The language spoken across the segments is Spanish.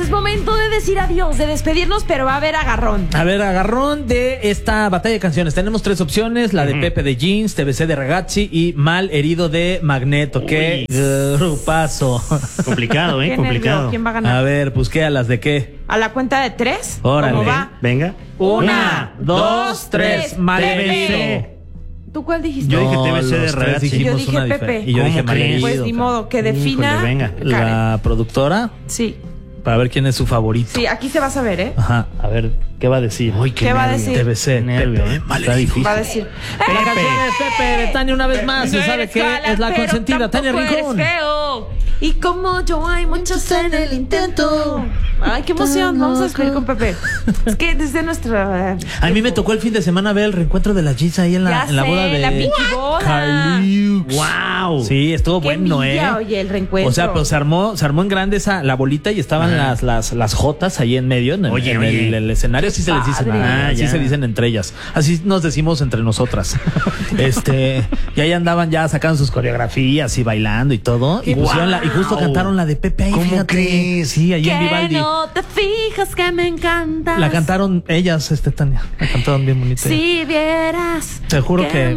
es momento de decir adiós, de despedirnos, pero va a haber agarrón. A ver, agarrón de esta batalla de canciones. Tenemos 3 opciones: la de Pepe de Jeans, TBC de Ragazzi y Mal Herido de Magneto. ¡Qué grupazo! Complicado, Qué complicado. nervio, ¿quién va a ganar? A ver, pues ¿qué? ¿A las de qué? A la cuenta de 3. Órale. ¿Cómo va? Venga. 1, 2, 2, 3. 3. Mal Pepe. Herido. ¿Tú cuál dijiste? Yo dije No, TBC de los tres Ragazzi. dijimos Yo dije una Pepe. diferente. Y yo ¿Cómo dije Mal crees? Herido. Pues ni modo, que defina. Híjole, venga. Karen. La productora, Sí, para ver quién es su favorito. sí, aquí se va a saber, ¿eh? Ajá, a ver, ¿qué va a decir? Uy, ¿Qué va a decir? TBC, nervio, Pepe, Mal está Herido. difícil. Va a decir. La canción es Pepe de Tania una vez más. Se sabe que es la consentida. Tania Rincón. Y como yo hay muchos en el intento. Ay, qué emoción. Vamos a despedir con Pepe. Es que desde nuestra... A mí me tocó el fin de semana ver el reencuentro de la Gis ahí en la Ya boda sé, de la Pinky boda. Carliux. ¡Wow! Sí, estuvo Qué bueno, envidia, oye, el reencuentro. O sea, pues se armó en grande la bolita y estaban las jotas ahí en medio, en Oye, en oye. el escenario. Así se les dicen, Padre. así ya. se dicen entre ellas. Así nos decimos entre nosotras. Y ahí andaban ya sacando sus coreografías y bailando y todo. Y pusieron y justo cantaron la de Pepe ahí, ¿Cómo fíjate. crees? Sí, ahí en que Vivaldi. no te fijas que me encantas. La cantaron ellas, Tania. La cantaron bien bonita. Si vieras. Te juro que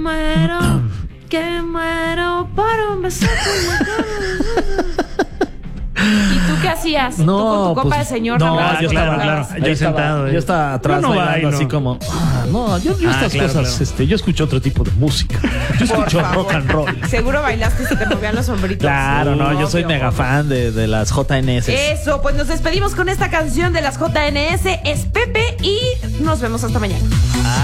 muero por un beso tuyo. ¿Y tú qué hacías? ¿Tú con tu copa de señor? No, nada más? yo estaba, claro. yo sentado, yo estaba atrás Yo no bailando bailo. así como, yo estas claro, cosas, yo escucho otro tipo de música. Yo escucho favor. rock and roll. Seguro bailaste y se te movían los hombritos. Claro, no, yo soy Obvio. mega fan de las JNS. Eso, pues nos despedimos con esta canción de las JNS. Es Pepe y nos vemos hasta mañana.